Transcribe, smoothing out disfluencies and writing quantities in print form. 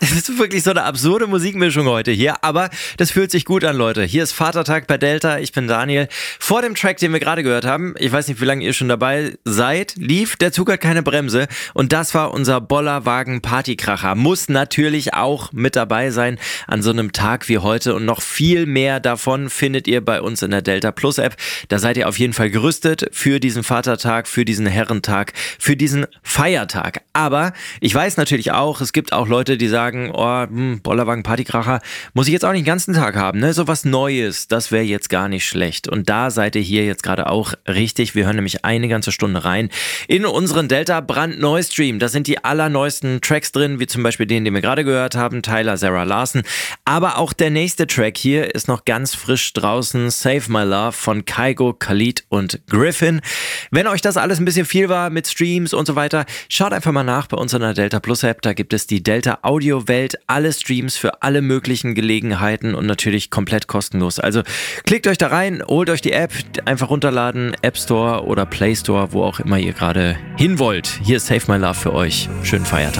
Das ist wirklich so eine absurde Musikmischung heute hier, aber das fühlt sich gut an, Leute. Hier ist Vatertag bei Delta, ich bin Daniel. Vor dem Track, den wir gerade gehört haben, ich weiß nicht, wie lange ihr schon dabei seid, lief Der Zug hat keine Bremse und das war unser Bollerwagen-Partykracher. Muss natürlich auch mit dabei sein an so einem Tag wie heute und noch viel mehr davon findet ihr bei uns in der Delta Plus App. Da seid ihr auf jeden Fall gerüstet für diesen Vatertag, für diesen Herrentag, für diesen Feiertag. Aber ich weiß natürlich auch, es gibt auch Leute, die sagen, Bollerwagen Partykracher muss ich jetzt auch nicht den ganzen Tag haben, ne? So was Neues, das wäre jetzt gar nicht schlecht. Und da seid ihr hier jetzt gerade auch richtig. Wir hören nämlich eine ganze Stunde rein in unseren Delta Brandneu-Stream. Da sind die allerneuesten Tracks drin, wie zum Beispiel den wir gerade gehört haben, Tyler, Sarah Larson. Aber auch der nächste Track hier ist noch ganz frisch draußen, Save My Love von Kygo, Khalid und Griffin. Wenn euch das alles ein bisschen viel war mit Streams und so weiter, schaut einfach mal nach bei uns in der Delta Plus App. Da gibt es die Delta Audio Welt, alle Streams für alle möglichen Gelegenheiten und natürlich komplett kostenlos. Also klickt euch da rein, holt euch die App, einfach runterladen, App Store oder Play Store, wo auch immer ihr gerade hin wollt. Hier ist Save My Love für euch. Schönen Feiertag.